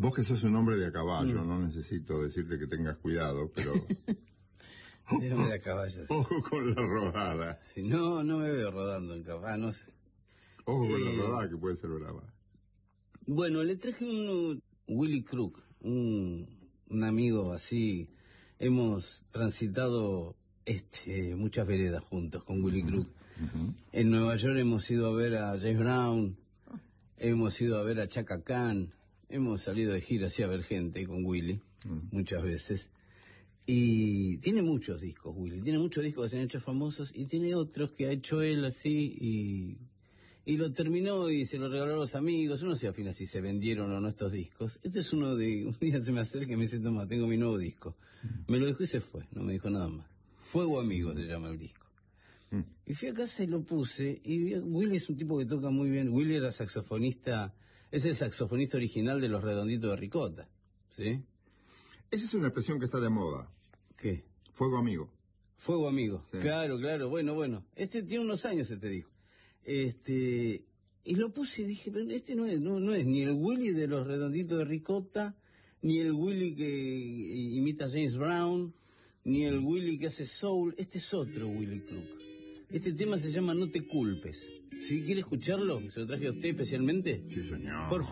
Vos que sos un hombre de a caballo, no necesito decirte que tengas cuidado, pero... Hombre de a caballo. Sí. Ojo con la rodada. Sí, no me veo rodando en caballo, no sé. Ojo con la rodada, que puede ser brava. Bueno, le traje un Willy Crook, un amigo así. Hemos transitado muchas veredas juntos con Willy Crook. En Nueva York hemos ido a ver a James Brown, hemos ido a ver a Chaka Khan, hemos salido de gira así a ver gente con Willy, muchas veces. Y tiene muchos discos, Willy, tiene muchos discos que se han hecho famosos y tiene otros que ha hecho él así y lo terminó y se lo regaló a los amigos. Uno se afina si se vendieron o no estos discos. Este es uno de... Un día se me acerca y me dice, toma, tengo mi nuevo disco. Me lo dejó y se fue, no me dijo nada más. Fuego Amigo se llama el disco. Y fui a casa y lo puse, y Willy es un tipo que toca muy bien. Willy era saxofonista, es el saxofonista original de Los Redonditos de Ricota, ¿sí? Esa es una expresión que está de moda. ¿Qué? Fuego Amigo. Fuego Amigo, sí. Claro, bueno. Tiene unos años disco. Y lo puse y dije, pero no es ni el Willy de Los Redonditos de Ricota, ni el Willy que imita a James Brown, ni el Willy que hace soul. Este es otro Willy Crook. Este tema se llama No te culpes. Si quiere escucharlo, se lo traje a usted especialmente. Sí, señor. Por